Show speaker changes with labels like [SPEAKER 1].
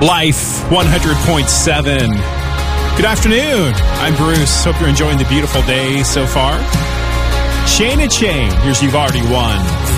[SPEAKER 1] Life 100.7. Good afternoon. I'm Bruce. Hope you're enjoying the beautiful day so far. Shane and Shane, here's You've Already Won